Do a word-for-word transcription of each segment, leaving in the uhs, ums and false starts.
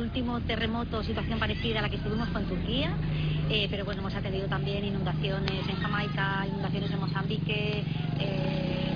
último terremoto o situación parecida a la que estuvimos con Turquía, eh, pero bueno, hemos atendido también inundaciones en Jamaica, inundaciones en Mozambique. Eh...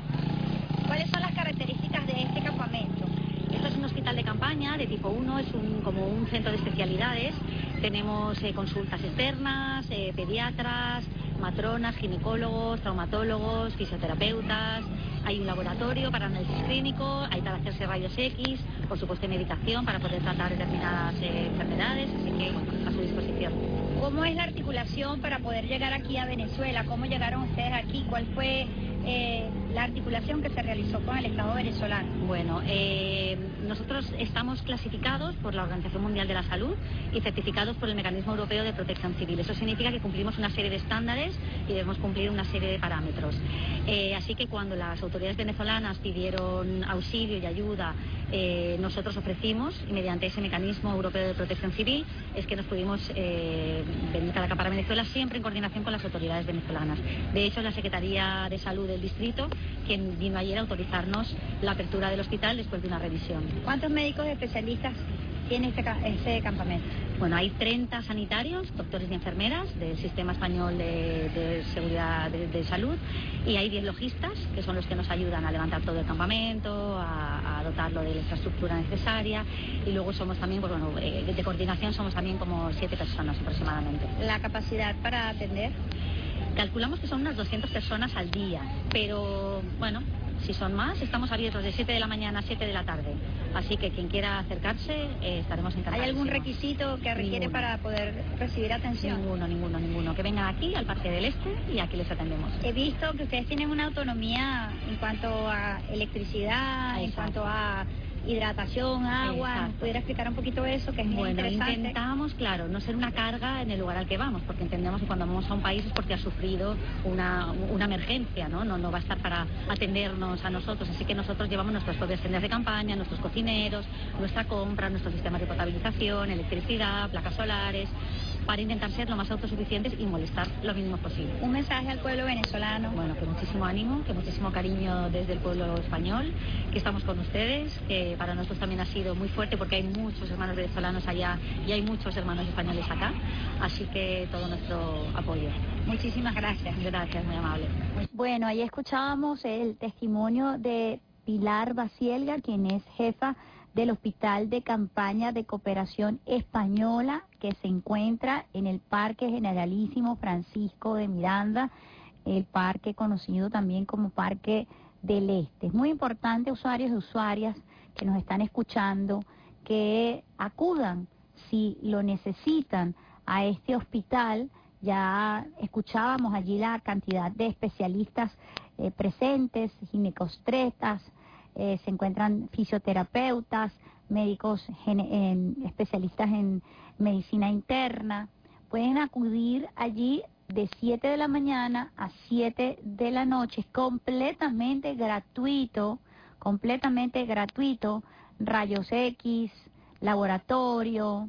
¿Cuáles son las características de este campamento? Esto es un hospital de campaña de tipo uno, es un, como un centro de especialidades. Tenemos eh, consultas externas, eh, pediatras, matronas, ginecólogos, traumatólogos, fisioterapeutas. Hay un laboratorio para análisis clínico, hay para hacerse rayos X, por supuesto medicación para poder tratar determinadas eh, enfermedades, así que bueno, a su disposición. ¿Cómo es la articulación para poder llegar aquí a Venezuela? ¿Cómo llegaron ustedes aquí? ¿Cuál fue eh, la articulación que se realizó con el Estado venezolano? Bueno, eh, nosotros estamos clasificados por la Organización Mundial de la Salud y certificados por el Mecanismo Europeo de Protección Civil. Eso significa que cumplimos una serie de estándares y debemos cumplir una serie de parámetros. Eh, así que cuando las autoridades venezolanas pidieron auxilio y ayuda, eh, nosotros ofrecimos, y mediante ese Mecanismo Europeo de Protección Civil, es que nos pudimos eh, venir para acá, para Venezuela, siempre en coordinación con las autoridades venezolanas. De hecho, la Secretaría de Salud del Distrito, quien vino ayer a autorizarnos la apertura del hospital después de una revisión. ¿Cuántos médicos especialistas tiene este, este campamento? Bueno, hay treinta sanitarios, doctores y enfermeras del Sistema Español de, de Seguridad de, de Salud, y hay diez logistas, que son los que nos ayudan a levantar todo el campamento, a, a dotarlo de la infraestructura necesaria, y luego somos también, pues bueno, eh, de coordinación somos también como siete personas aproximadamente. ¿La capacidad para atender? Calculamos que son unas doscientas personas al día, pero bueno, si son más, estamos abiertos de siete de la mañana a siete de la tarde. Así que quien quiera acercarse, eh, estaremos encantados. ¿Hay algún requisito que requiere ninguno. Para poder recibir atención? Ninguno, ninguno, ninguno. Que vengan aquí, al Parque del Este, y aquí les atendemos. He visto que ustedes tienen una autonomía en cuanto a electricidad, Exacto. en cuanto a hidratación, agua. Exacto. ¿Nos pudiera explicar un poquito eso, que es muy bueno, interesante? Intentamos, claro, no ser una carga en el lugar al que vamos, porque entendemos que cuando vamos a un país es porque ha sufrido una, una emergencia, ¿no? No, no va a estar para atendernos a nosotros, así que nosotros llevamos nuestras propias tiendas de campaña, nuestros cocineros, nuestra compra, nuestros sistemas de potabilización, electricidad, placas solares, para intentar ser lo más autosuficientes y molestar lo mínimo posible. Un mensaje al pueblo venezolano. Bueno, que muchísimo ánimo, que muchísimo cariño desde el pueblo español, que estamos con ustedes, que para nosotros también ha sido muy fuerte porque hay muchos hermanos venezolanos allá y hay muchos hermanos españoles acá, así que todo nuestro apoyo. Muchísimas gracias. Gracias, muy amable. Bueno, ahí escuchábamos el testimonio de Pilar Bacielga, quien es jefa del Hospital de Campaña de Cooperación Española, que se encuentra en el Parque Generalísimo Francisco de Miranda, el parque conocido también como Parque del Este. Es muy importante, usuarios y usuarias que nos están escuchando, que acudan si lo necesitan a este hospital. Ya escuchábamos allí la cantidad de especialistas eh, presentes, ginecostretas, eh, se encuentran fisioterapeutas, médicos gen en, especialistas en medicina interna. Pueden acudir allí de siete de la mañana a siete de la noche, es completamente gratuito, completamente gratuito, rayos X, laboratorio,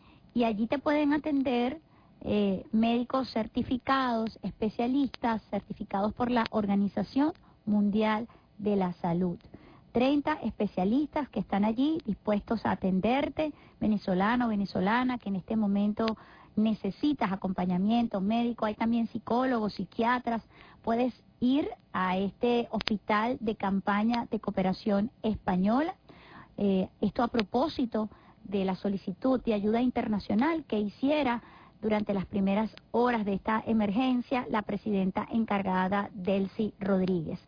y allí te pueden atender eh, médicos certificados, especialistas certificados por la Organización Mundial de la Salud. treinta especialistas que están allí dispuestos a atenderte, venezolano o venezolana, que en este momento necesitas acompañamiento médico. Hay también psicólogos, psiquiatras. Puedes ir a este hospital de campaña de cooperación española. Eh, esto a propósito de la solicitud de ayuda internacional que hiciera durante las primeras horas de esta emergencia la presidenta encargada, Delcy Rodríguez.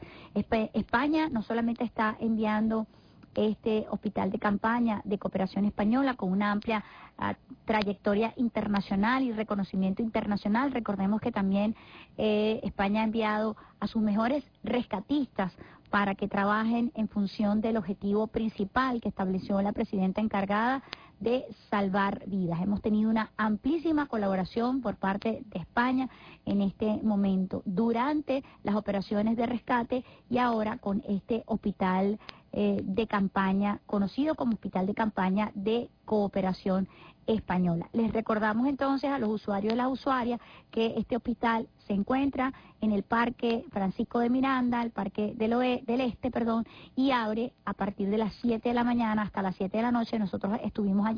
España no solamente está enviando este hospital de campaña de cooperación española con una amplia uh, trayectoria internacional y reconocimiento internacional. Recordemos que también eh, España ha enviado a sus mejores rescatistas para que trabajen en función del objetivo principal que estableció la presidenta encargada de salvar vidas. Hemos tenido una amplísima colaboración por parte de España en este momento, durante las operaciones de rescate y ahora con este hospital eh, de campaña, conocido como Hospital de Campaña de Cooperación Española. Les recordamos entonces a los usuarios y las usuarias que este hospital se encuentra en el Parque Francisco de Miranda, el Parque del, Oe, del Este, perdón, y abre a partir de las siete de la mañana hasta las siete de la noche. Nosotros estuvimos allí